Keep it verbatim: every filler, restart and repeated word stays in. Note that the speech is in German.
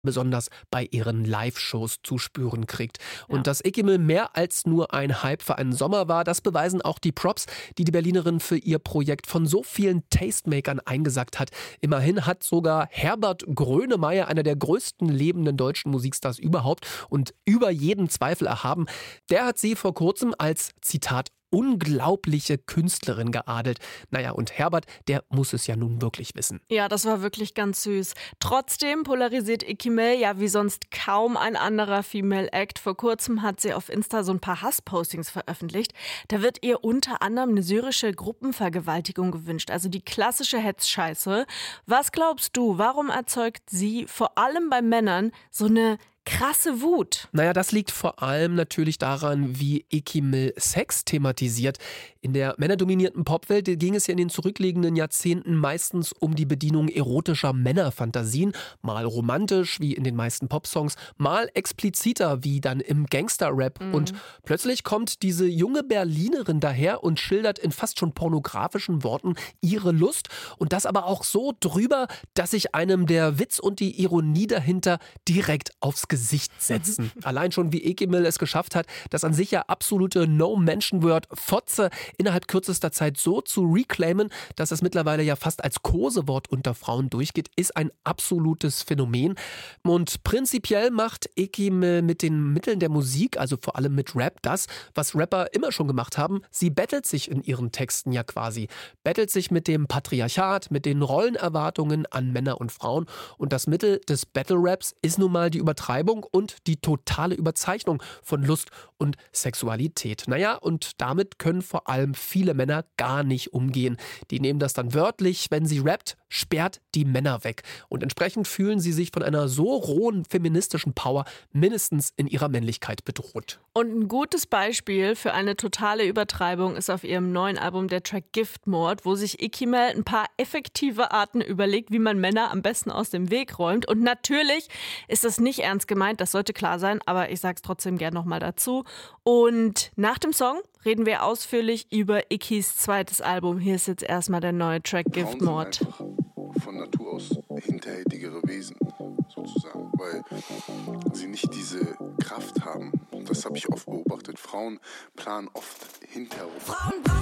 besonders bei ihren Live-Shows zu spüren kriegt. Und Ja. dass Ekimmel mehr als nur ein Hype für einen Sommer war, das beweisen auch die Props, die die Berlinerin für ihr Projekt von so vielen Tastemakern eingesackt hat. Immerhin hat sogar Herbert Grönemeyer, einer der größten lebenden deutschen Musikstars überhaupt und über jeden Zweifel erhaben, der hat sie vor kurzem als, Zitat, unglaubliche Künstlerin geadelt. Naja, und Herbert, der muss es ja nun wirklich wissen. Ja, das war wirklich ganz süß. Trotzdem polarisiert Ekimmel ja wie sonst kaum ein anderer Female Act. Vor kurzem hat sie auf Insta so ein paar Hasspostings veröffentlicht. Da wird ihr unter anderem eine syrische Gruppenvergewaltigung gewünscht, also die klassische Hetzscheiße. Was glaubst du, warum erzeugt sie vor allem bei Männern so eine krasse Wut? Naja, das liegt vor allem natürlich daran, wie Ekimmel Sex thematisiert. In der männerdominierten Popwelt ging es ja in den zurückliegenden Jahrzehnten meistens um die Bedienung erotischer Männerfantasien. Mal romantisch, wie in den meisten Popsongs, mal expliziter, wie dann im Gangster-Rap. Mhm. Und plötzlich kommt diese junge Berlinerin daher und schildert in fast schon pornografischen Worten ihre Lust. Und das aber auch so drüber, dass sich einem der Witz und die Ironie dahinter direkt aufs Gesicht setzen. Allein schon, wie Ekimmel es geschafft hat, das an sich ja absolute No-Mention-Word Fotze innerhalb kürzester Zeit so zu reclaimen, dass es mittlerweile ja fast als Kosewort unter Frauen durchgeht, ist ein absolutes Phänomen. Und prinzipiell macht Ekimmel mit den Mitteln der Musik, also vor allem mit Rap, das, was Rapper immer schon gemacht haben. Sie battelt sich in ihren Texten ja quasi. Battelt sich mit dem Patriarchat, mit den Rollenerwartungen an Männer und Frauen. Und das Mittel des Battle-Raps ist nun mal die Übertreibung und die totale Überzeichnung von Lust und Sexualität. Naja, und damit können vor allem viele Männer gar nicht umgehen. Die nehmen das dann wörtlich, wenn sie rappt, sperrt die Männer weg. Und entsprechend fühlen sie sich von einer so rohen feministischen Power mindestens in ihrer Männlichkeit bedroht. Und ein gutes Beispiel für eine totale Übertreibung ist auf ihrem neuen Album der Track Giftmord, wo sich Ekimmel ein paar effektive Arten überlegt, wie man Männer am besten aus dem Weg räumt. Und natürlich ist das nicht ernst gemeint, das sollte klar sein, aber ich sag's trotzdem gern nochmal dazu. Und nach dem Song reden wir ausführlich über Ikis zweites Album. Hier ist jetzt erstmal der neue Track Giftmord. Frauen sind einfach von Natur aus hinterhältigere Wesen, sozusagen, weil sie nicht diese Kraft haben. Das habe ich oft beobachtet. Frauen planen oft hinterherum.